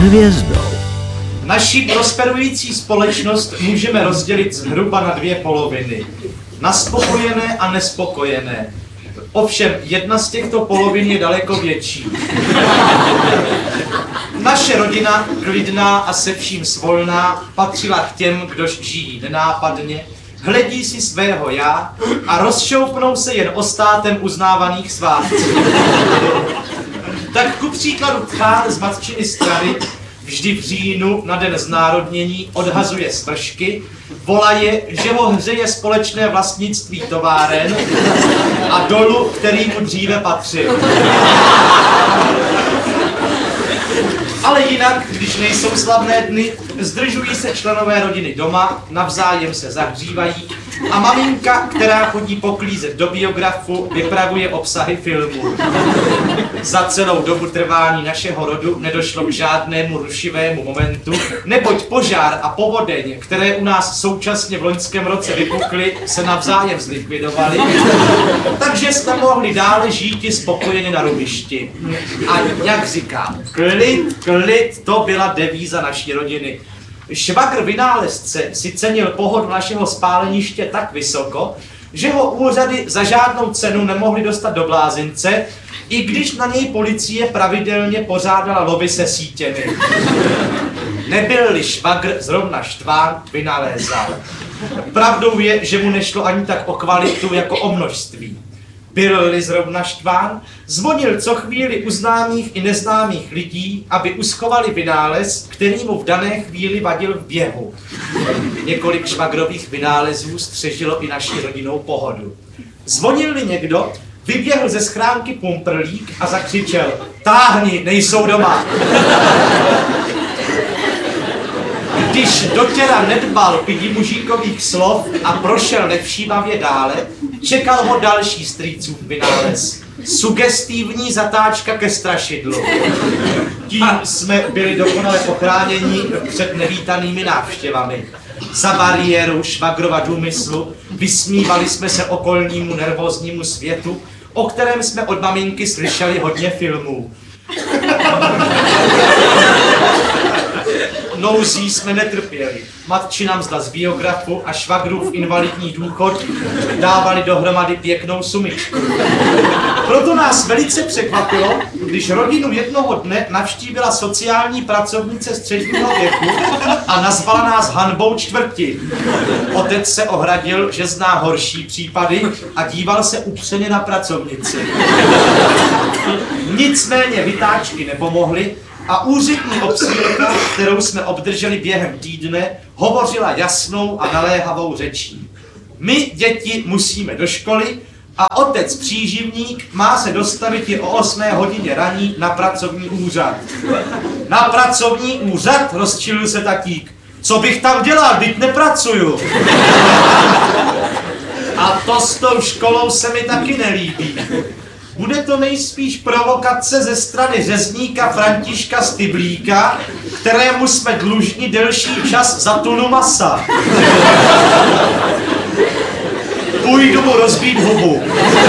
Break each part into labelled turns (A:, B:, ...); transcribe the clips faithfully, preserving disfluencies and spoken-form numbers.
A: hvězdou.
B: Naši prosperující společnost můžeme rozdělit zhruba na dvě poloviny. Na spokojené a nespokojené. Ovšem, jedna z těchto polovin je daleko větší. Naše rodina, klidná a se vším svolná, patřila k těm, kdož žijí nenápadně, hledí si svého já a rozšoupnou se jen ostátem uznávaných svátků. Tak ku příkladu tchán z matčiny strany vždy v říjnu na den znárodnění odhazuje spršky, volaje, že ho hřeje společné vlastnictví továren a dolu, který mu dříve patřil. Ale jinak, když nejsou slavné dny, zdržují se členové rodiny doma, navzájem se zahřívají a maminka, která chodí poklízet do biografu, vypravuje obsahy filmů. Za celou dobu trvání našeho rodu nedošlo k žádnému rušivému momentu, neboť požár a povodeň, které u nás současně v loňském roce vypukly, se navzájem zlikvidovaly, takže jsme mohli dále žít spokojeně na rubišti. A jak říkám, klid, klid, to byla devíza naší rodiny. Švagr vynálezce si cenil pohodu našeho spáleniště tak vysoko, že ho úřady za žádnou cenu nemohli dostat do blázince, i když na něj policie pravidelně pořádala lovy se sítěmi. Nebyl-li švagr zrovna štván, vynalézal. Pravdou je, že mu nešlo ani tak o kvalitu, jako o množství. Byl-li zrovna štván, zvonil co chvíli u známých i neznámých lidí, aby uschovali vynález, který mu v dané chvíli vadil v běhu. Několik švagrových vynálezů střežilo i naši rodinnou pohodu. Zvonil-li někdo, vyběhl ze schránky pumprlík a zakřičel: táhni, nejsou doma. Když dotěra nedbal pidi mužíkových slov a prošel nevšímavě dále, čekal ho další strýcův vynález. Sugestivní zatáčka ke strašidlu. Tím jsme byli dokonale ochráněni před nevítanými návštěvami. Za bariérou švagrova důmyslu vysmívali jsme se okolnímu nervóznímu světu, o kterém jsme od maminky slyšeli hodně filmů. Nouzí jsme netrpěli. Matčina mzda z biografu a švagrův invalidní důchod dávali dohromady pěknou sumičku. Proto nás velice překvapilo, když rodinu jednoho dne navštívila sociální pracovnice středního věku a nazvala nás hanbou čtvrti. Otec se ohradil, že zná horší případy a díval se upřeně na pracovnici. Nicméně vytáčky nepomohly a úřední obsílka, kterou jsme obdrželi během týdne, hovořila jasnou a naléhavou řečí. My, děti, musíme do školy a otec příživník má se dostavit i o osmé hodině raní na pracovní úřad. Na pracovní úřad, rozčilil se tatík. Co bych tam dělal, vždyť nepracuju. A to s tou školou se mi taky nelíbí. Bude to nejspíš provokace ze strany řezníka Františka Styblíka, kterému jsme dlužni delší čas za tunu masa. Půjdu mu rozbít hubu.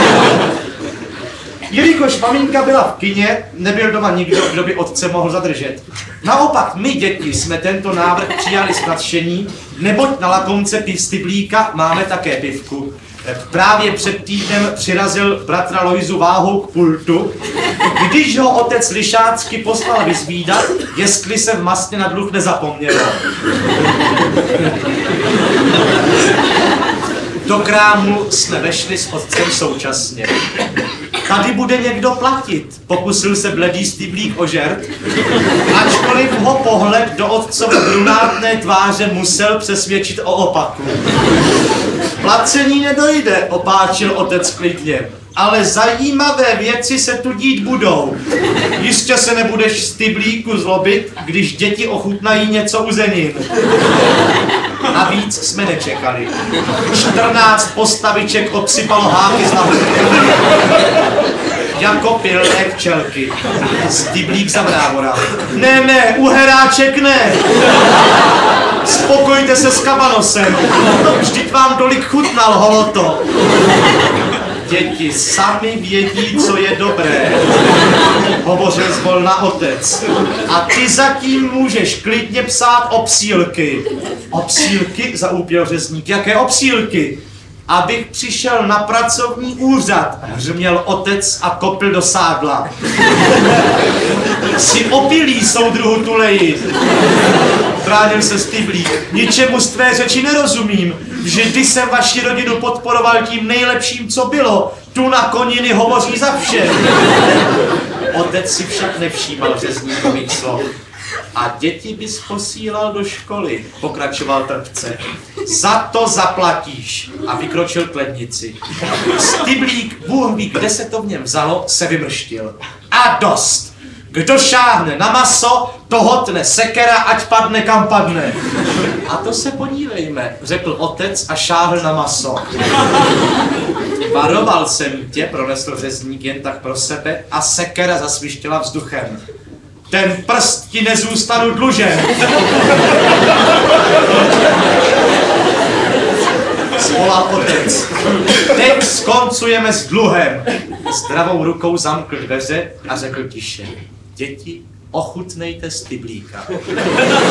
B: Jelikož maminka byla v kině, nebyl doma nikdo, kdo by otce mohl zadržet. Naopak my, děti, jsme tento návrh přijali s nadšením, neboť na lakomce Styblíka máme také pivku. Právě před týdnem přirazil bratra Lojzu váhou k pultu, když ho otec lišácky poslal vyzvídat, jestli se v mastě na dluh nezapomnělo. Do krámu jsme vešli s otcem současně. Tady bude někdo platit, pokusil se bledý Styblík o žert, ačkoliv ho pohled do otcové brunátné tváře musel přesvědčit o opaku. Placení nedojde, opáčil otec klidně, ale zajímavé věci se tu dít budou. Jistě se nebudeš Styblíku zlobit, když děti ochutnají něco uzenin. Navíc jsme nečekali. čtrnáct postaviček obsypalo háky z nahory. Jako pilné včelky. Styblík zavrávoral. Ne, ne, uheráček ne. Spokojte se s kabanosem. Vždyť vám tolik chutnal, holoto. Děti sami vědí, co je dobré, hovořil zvolna otec. A ty zatím můžeš klidně psát obsílky. Obsílky, zaúpěl řezník. Jaké obsílky? Abych přišel na pracovní úřad, hřměl otec a kopl do sádla. Jsi opilý, soudruhu Tuleji. Bránil se Styblík. Ničemu z tvé řeči nerozumím. Vždy jsem vaši rodinu podporoval tím nejlepším, co bylo. Tu na koniny hovoří za vše. Otec si však nevšímal řezníkových slov. A děti bys posílal do školy, pokračoval trpce. Za to zaplatíš. A vykročil k lednici. Styblík, Bůh ví, kde se to v něm vzalo, se vymrštil. A dost! Kdo šáhne na maso, toho tne sekera, ať padne kam padne. A to se podívejme, řekl otec a šáhl na maso. Varoval jsem tě, pronesl řezník jen tak pro sebe a sekera zasvištěla vzduchem. Ten prst ti nezůstanu dlužen. Zvolal otec. Teď skoncujeme s dluhem. Zdravou rukou zamkl dveře a řekl tiše. Děti, ochutnejte Styblíka.